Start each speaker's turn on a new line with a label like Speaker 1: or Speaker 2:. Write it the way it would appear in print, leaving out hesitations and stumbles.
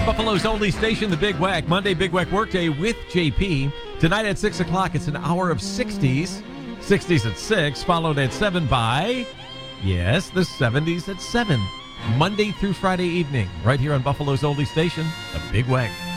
Speaker 1: Buffalo's only station, the Big Wack. Monday, Big Wack Workday with JP. Tonight at 6 o'clock, it's an hour of 60s. 60s at 6, followed at 7 by, yes, the 70s at 7. Monday through Friday evening, right here on Buffalo's only station, the Big Wack.